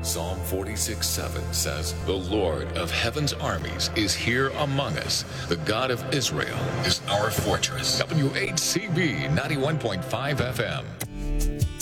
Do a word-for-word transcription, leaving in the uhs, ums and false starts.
Psalm forty-six seven says, "The Lord of heaven's armies is here among us. The God of Israel is our fortress." W H C B ninety-one point five F M.